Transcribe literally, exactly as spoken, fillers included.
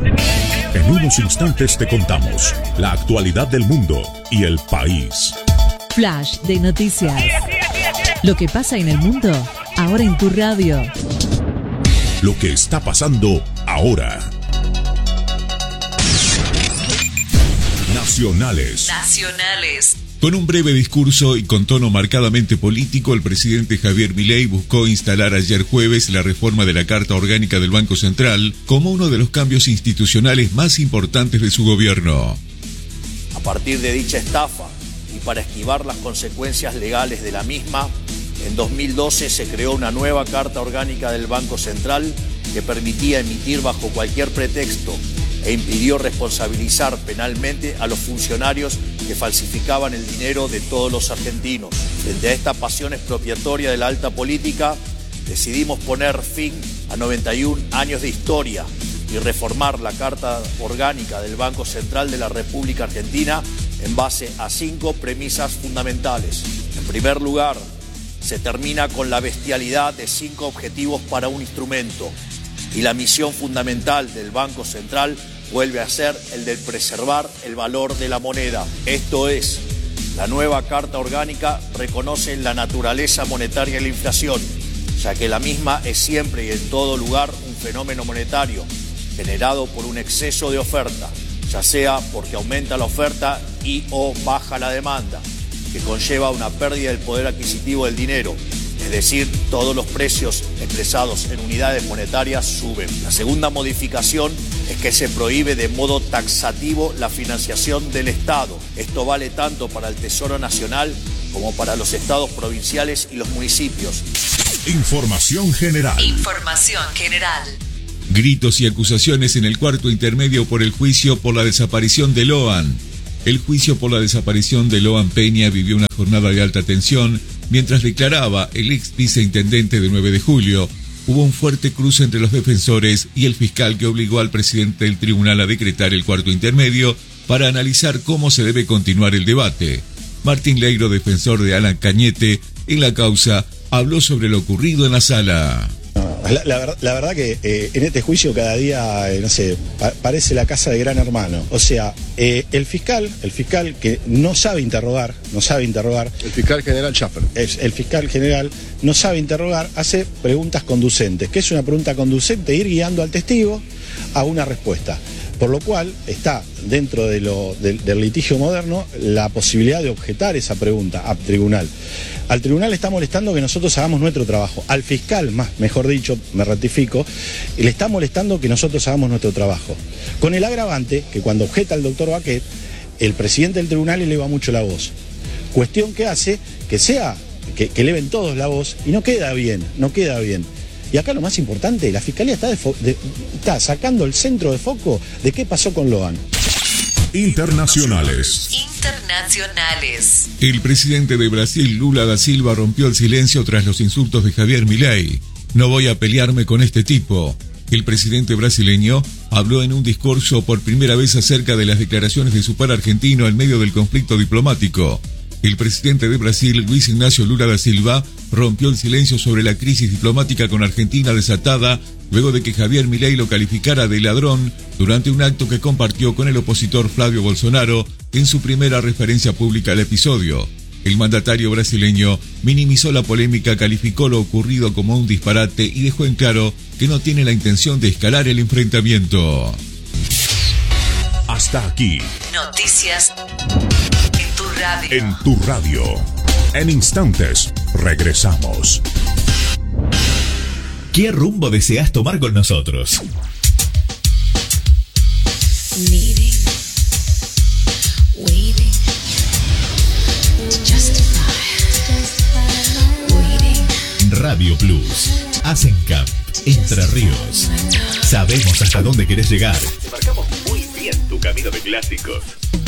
En unos instantes te contamos la actualidad del mundo y el país. Flash de noticias. Lo que pasa en el mundo, ahora en tu radio. Lo que está pasando ahora. Nacionales. Nacionales. Con un breve discurso y con tono marcadamente político, el presidente Javier Milei buscó instalar ayer jueves la reforma de la Carta Orgánica del Banco Central como uno de los cambios institucionales más importantes de su gobierno. A partir de dicha estafa y para esquivar las consecuencias legales de la misma, en dos mil doce se creó una nueva Carta Orgánica del Banco Central que permitía emitir bajo cualquier pretexto e impidió responsabilizar penalmente a los funcionarios que falsificaban el dinero de todos los argentinos. Frente a esta pasión expropiatoria de la alta política, decidimos poner fin a noventa y un años de historia y reformar la Carta Orgánica del Banco Central de la República Argentina en base a cinco premisas fundamentales. En primer lugar, se termina con la bestialidad de cinco objetivos para un instrumento y la misión fundamental del Banco Central vuelve a ser el de preservar el valor de la moneda. Esto es, la nueva Carta Orgánica reconoce la naturaleza monetaria de la inflación, ya que la misma es siempre y en todo lugar un fenómeno monetario generado por un exceso de oferta, ya sea porque aumenta la oferta y o baja la demanda, que conlleva una pérdida del poder adquisitivo del dinero. Es decir, todos los precios expresados en unidades monetarias suben. La segunda modificación es que se prohíbe de modo taxativo la financiación del Estado. Esto vale tanto para el Tesoro Nacional como para los estados provinciales y los municipios. Información general. Información general. Gritos y acusaciones en el cuarto intermedio por el juicio por la desaparición de Loan. El juicio por la desaparición de Loan Peña vivió una jornada de alta tensión. Mientras declaraba el ex viceintendente de nueve de julio, hubo un fuerte cruce entre los defensores y el fiscal que obligó al presidente del tribunal a decretar el cuarto intermedio para analizar cómo se debe continuar el debate. Martín Leiro, defensor de Alan Cañete, en la causa, habló sobre lo ocurrido en la sala. La, la, ver, la verdad que eh, en este juicio cada día, eh, no sé, pa, parece la casa de Gran Hermano. O sea, eh, el fiscal, el fiscal que no sabe interrogar, no sabe interrogar. El fiscal general Schaffer. Es, el fiscal general no sabe interrogar, hace preguntas conducentes. ¿Qué es una pregunta conducente? Ir guiando al testigo a una respuesta. Por lo cual está dentro de lo, de, del litigio moderno la posibilidad de objetar esa pregunta al tribunal. Al tribunal le está molestando que nosotros hagamos nuestro trabajo. Al fiscal, más, mejor dicho, me ratifico, le está molestando que nosotros hagamos nuestro trabajo. Con el agravante que cuando objeta el doctor Baquet, el presidente del tribunal eleva mucho la voz. Cuestión que hace que sea, que, que eleven todos la voz y no queda bien, no queda bien. Y acá lo más importante, la Fiscalía está, de de, está sacando el centro de foco de qué pasó con Loan. Internacionales. Internacionales. El presidente de Brasil, Lula da Silva, rompió el silencio tras los insultos de Javier Milei. No voy a pelearme con este tipo. El presidente brasileño habló en un discurso por primera vez acerca de las declaraciones de su par argentino en medio del conflicto diplomático. El presidente de Brasil, Luis Ignacio Lula da Silva, rompió el silencio sobre la crisis diplomática con Argentina desatada luego de que Javier Milei lo calificara de ladrón durante un acto que compartió con el opositor Flavio Bolsonaro en su primera referencia pública al episodio. El mandatario brasileño minimizó la polémica, calificó lo ocurrido como un disparate y dejó en claro que no tiene la intención de escalar el enfrentamiento. Hasta aquí. Noticias en tu radio. En tu radio. En instantes, regresamos. ¿Qué rumbo deseas tomar con nosotros? Needing, waiting, justify, waiting. Radio Plus, Asencamp, Entre Ríos. Sabemos hasta dónde querés llegar. Marcamos muy bien tu camino de clásicos.